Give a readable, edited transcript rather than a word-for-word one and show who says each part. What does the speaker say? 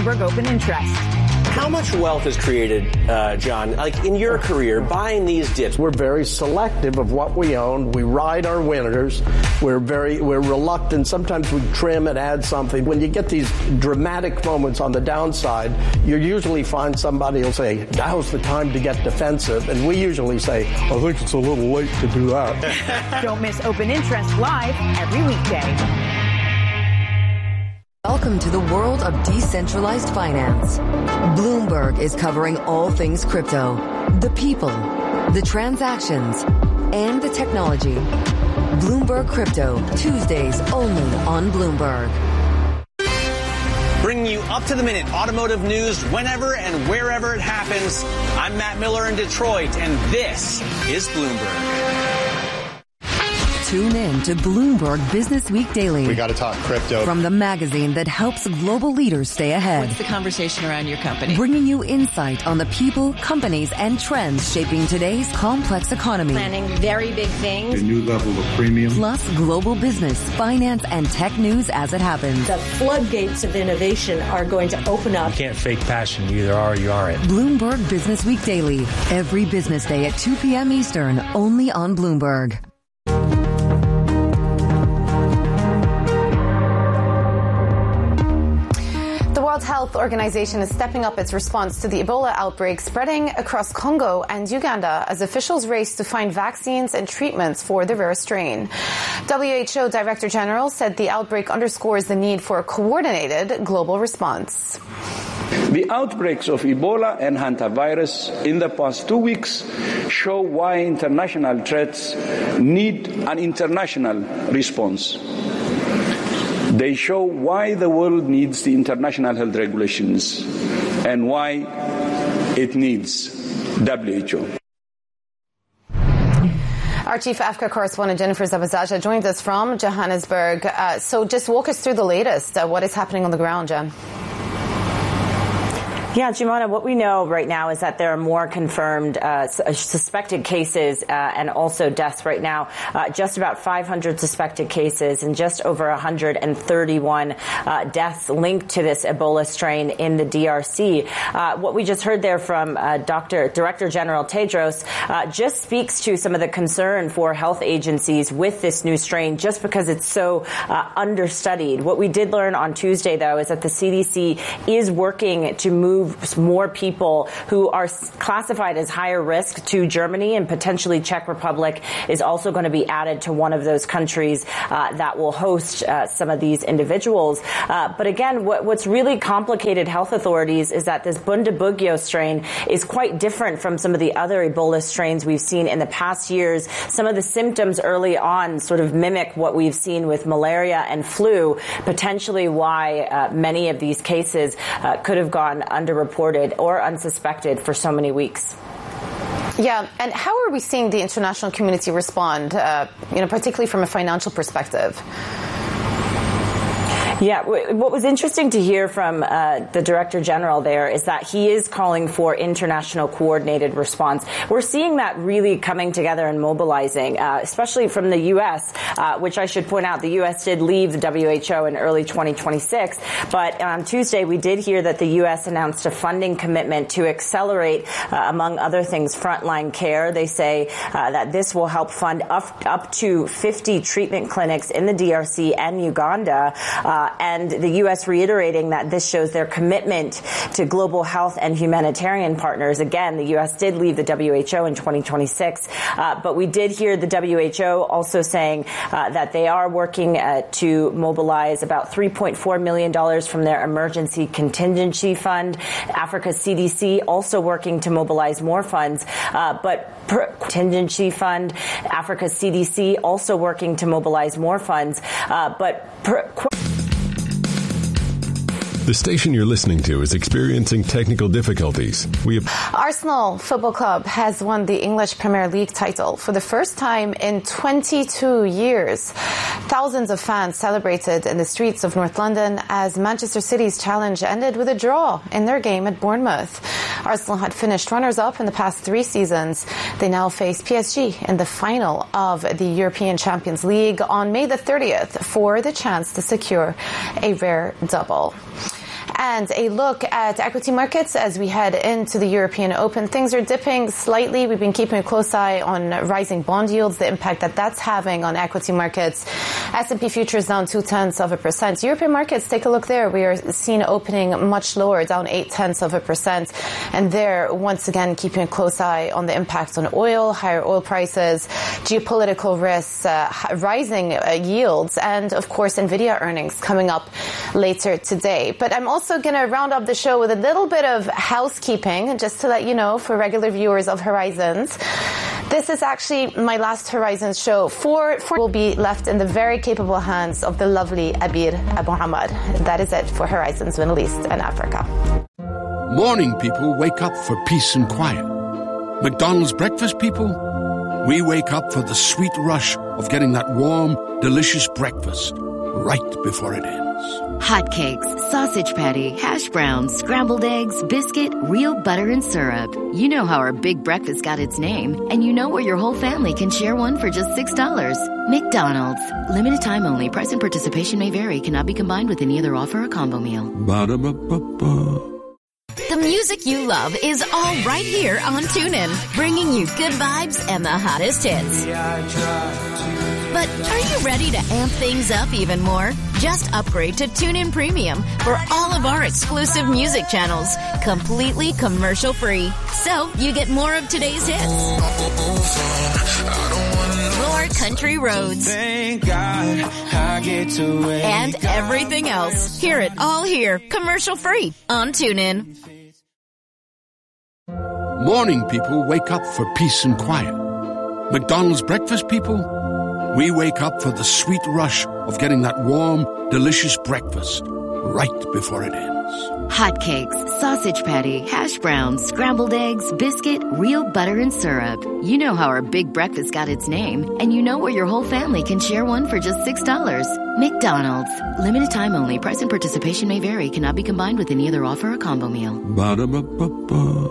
Speaker 1: Bloomberg Open Interest.
Speaker 2: How much wealth is created, John, like in your career, buying these dips?
Speaker 3: We're very selective of what we own. We ride our winners. We're reluctant. Sometimes we trim and add something. When you get these dramatic moments on the downside, you usually find somebody will say, now's the time to get defensive. And we usually say, I think it's a little late to do that.
Speaker 1: Don't miss Open Interest live every weekday.
Speaker 4: Welcome to the world of decentralized finance. Bloomberg is covering all things crypto, the people, the transactions, and the technology. Bloomberg Crypto, Tuesdays only on Bloomberg.
Speaker 2: Bringing you up-to-the-minute automotive news whenever and wherever it happens. I'm Matt Miller in Detroit, and this is Bloomberg.
Speaker 4: Tune in to Bloomberg Business Week Daily.
Speaker 5: We got to talk crypto.
Speaker 4: From the magazine that helps global leaders stay ahead.
Speaker 6: What's the conversation around your company?
Speaker 4: Bringing you insight on the people, companies, and trends shaping today's complex economy.
Speaker 7: Planning very big things.
Speaker 8: A new level of premium.
Speaker 4: Plus global business, finance, and tech news as it happens.
Speaker 7: The floodgates of innovation are going to open up.
Speaker 9: You can't fake passion. You either are or you aren't.
Speaker 4: Bloomberg Business Week Daily. Every business day at 2 p.m. Eastern, only on Bloomberg.
Speaker 10: The World Health Organization is stepping up its response to the Ebola outbreak spreading across Congo and Uganda as officials race to find vaccines and treatments for the rare strain. WHO Director General said the outbreak underscores the need for a coordinated global response.
Speaker 11: The outbreaks of Ebola and hantavirus in the past 2 weeks show why international threats need an international response. They show why the world needs the international health regulations and why it needs WHO.
Speaker 10: Our Chief Africa correspondent Jennifer Zabazaja joins us from Johannesburg. So just walk us through the latest. What is happening on the ground, Jen?
Speaker 12: Yeah, Jumana, what we know right now is that there are more confirmed suspected cases and also deaths right now. Just about 500 suspected cases and just over 131 deaths linked to this Ebola strain in the DRC. What we just heard there from Director General Tedros just speaks to some of the concern for health agencies with this new strain just because it's so understudied. What we did learn on Tuesday, though, is that the CDC is working to move more people who are classified as higher risk to Germany, and potentially Czech Republic is also going to be added to one of those countries that will host some of these individuals. But again, what's really complicated health authorities is that this Bundibugyo strain is quite different from some of the other Ebola strains we've seen in the past years. Some of the symptoms early on sort of mimic what we've seen with malaria and flu, potentially why many of these cases could have gone underreported or unsuspected for so many weeks.
Speaker 10: Yeah, and how are we seeing the international community respond, particularly from a financial perspective?
Speaker 12: Yeah, what was interesting to hear from the Director General there is that he is calling for international coordinated response. We're seeing that really coming together and mobilizing, especially from the U.S., which I should point out, the U.S. did leave the WHO in early 2026. But on Tuesday, we did hear that the U.S. announced a funding commitment to accelerate, among other things, frontline care. They say that this will help fund up to 50 treatment clinics in the DRC and Uganda. And the U.S. reiterating that this shows their commitment to global health and humanitarian partners. Again, the U.S. did leave the WHO in 2026, but we did hear the WHO also saying that they are working to mobilize about $3.4 million from their emergency contingency fund. Africa's CDC also working to mobilize more funds, contingency fund. Africa's CDC also working to mobilize more funds,
Speaker 13: The station you're listening to is experiencing technical difficulties.
Speaker 10: Arsenal Football Club has won the English Premier League title for the first time in 22 years. Thousands of fans celebrated in the streets of North London as Manchester City's challenge ended with a draw in their game at Bournemouth. Arsenal had finished runners-up in the past 3 seasons. They now face PSG in the final of the European Champions League on May the 30th for the chance to secure a rare double. And a look at equity markets as we head into the European Open. Things are dipping slightly. We've been keeping a close eye on rising bond yields, the impact that that's having on equity markets. S&P futures down 0.2%. European markets, take a look there. We are seen opening much lower, down 0.8%. And there, once again, keeping a close eye on the impact on oil, higher oil prices, geopolitical risks, rising yields, and of course, NVIDIA earnings coming up later today. But I'm also going to round up the show with a little bit of housekeeping, just to let you know, for regular viewers of Horizons. This is actually my last Horizons show. Four will be left in the very capable hands of the lovely Abir Abu Hamad. That is it for Horizons Middle East and Africa.
Speaker 5: Morning people wake up for peace and quiet. McDonald's breakfast people, we wake up for the sweet rush of getting that warm, delicious breakfast right before it ends.
Speaker 8: Hotcakes, sausage patty, hash browns, scrambled eggs, biscuit, real butter and syrup. You know how our big breakfast got its name, and you know where your whole family can share one for just $6. McDonald's. Limited time only. Price and participation may vary. Cannot be combined with any other offer or combo meal.
Speaker 5: Ba-da-ba-ba-ba.
Speaker 8: The music you love is all right here on TuneIn, bringing you good vibes and the hottest hits. But are you ready to amp things up even more? Just upgrade to TuneIn Premium for all of our exclusive music channels, completely commercial-free. So you get more of today's hits, more country roads,
Speaker 14: thank God I get to wake
Speaker 8: and everything else. Hear it all here, commercial-free on TuneIn.
Speaker 5: Morning people wake up for peace and quiet. McDonald's breakfast people, we wake up for the sweet rush of getting that warm, delicious breakfast right before it ends.
Speaker 8: Hotcakes, sausage patty, hash browns, scrambled eggs, biscuit, real butter and syrup. You know how our big breakfast got its name, and you know where your whole family can share one for just $6. McDonald's. Limited time only. Price and participation may vary. Cannot be combined with any other offer or combo meal.
Speaker 5: Ba-da-ba-ba-ba.